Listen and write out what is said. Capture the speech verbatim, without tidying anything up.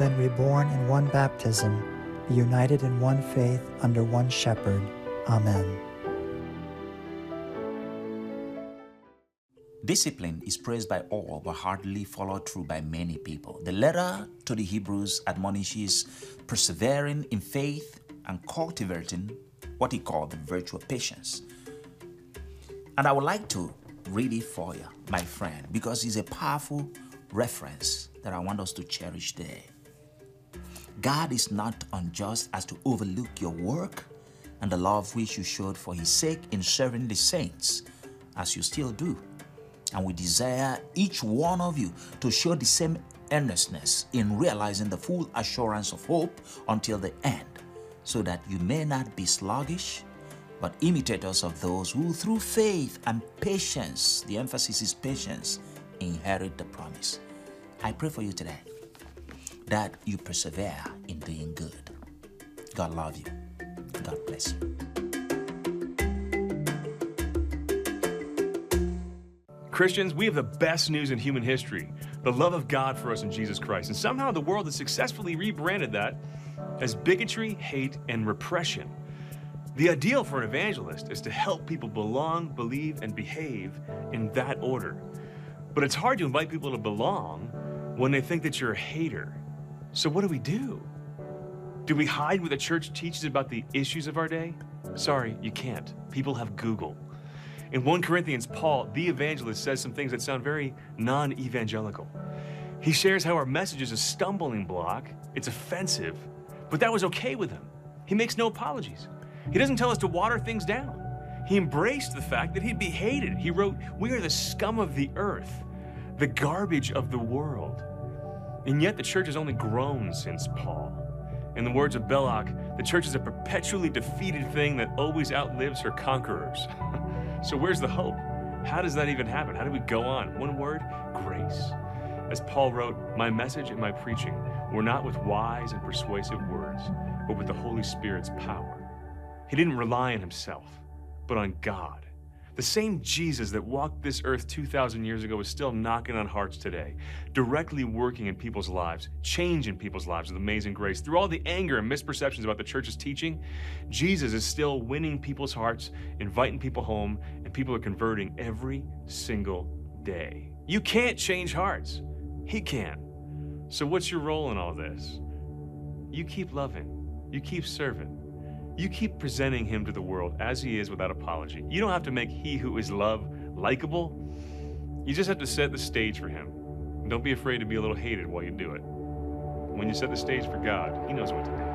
been reborn in one baptism, be united in one faith under one shepherd. Amen. Discipline is praised by all but hardly followed through by many people. The letter to the Hebrews admonishes persevering in faith and cultivating what he called the virtue of patience. And I would like to read it for you, my friend, because it's a powerful reference that I want us to cherish today. God is not unjust as to overlook your work and the love which you showed for his sake in serving the saints, as you still do. And we desire each one of you to show the same earnestness in realizing the full assurance of hope until the end, so that you may not be sluggish, but imitators of those who through faith and patience, the emphasis is patience, inherit the promise. I pray for you today that you persevere in doing good. God love you. God bless you. Christians, we have the best news in human history, the love of God for us in Jesus Christ. And somehow the world has successfully rebranded that as bigotry, hate, and repression. The ideal for an evangelist is to help people belong, believe, and behave in that order. But it's hard to invite people to belong when they think that you're a hater. So what do we do? Do we hide what the church teaches about the issues of our day? Sorry, you can't. People have Google. In First Corinthians, Paul, the evangelist, says some things that sound very non-evangelical. He shares how our message is a stumbling block, it's offensive, but that was okay with him. He makes no apologies. He doesn't tell us to water things down. He embraced the fact that he'd be hated. He wrote, "We are the scum of the earth, the garbage of the world." And yet the church has only grown since Paul. In the words of Belloc, the church is a perpetually defeated thing that always outlives her conquerors. So where's the hope? How does that even happen? How do we go on? One word, grace. As Paul wrote, "My message and my preaching were not with wise and persuasive words, but with the Holy Spirit's power." He didn't rely on himself, but on God. The same Jesus that walked this earth two thousand years ago is still knocking on hearts today, directly working in people's lives, changing people's lives with amazing grace. Through all the anger and misperceptions about the church's teaching, Jesus is still winning people's hearts, inviting people home, and people are converting every single day. You can't change hearts. He can. So what's your role in all this? You keep loving. You keep serving. You keep presenting him to the world as he is without apology. You don't have to make he who is love likable. You just have to set the stage for him. And don't be afraid to be a little hated while you do it. When you set the stage for God, he knows what to do.